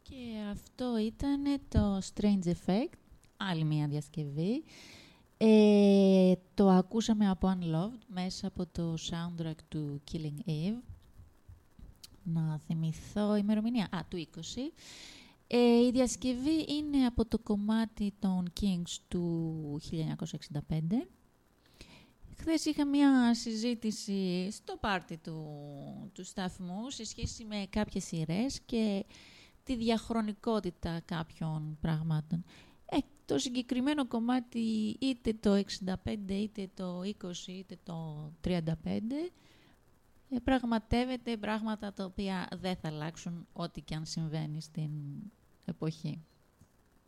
Και αυτό ήταν το Strange Effect, άλλη μια διασκευή. Το ακούσαμε από Unloved μέσα από το soundtrack του Killing Eve. Να θυμηθώ ημερομηνία. Του 20. Η διασκευή είναι από το κομμάτι των Kings του 1965. Χθες είχα μια συζήτηση στο πάρτι του σταθμού σε σχέση με κάποιες σειρές και τη διαχρονικότητα κάποιων πραγμάτων. Το συγκεκριμένο κομμάτι, είτε το 65, είτε το 20, είτε το 35, πραγματεύεται πράγματα τα οποία δεν θα αλλάξουν ό,τι και αν συμβαίνει στην εποχή.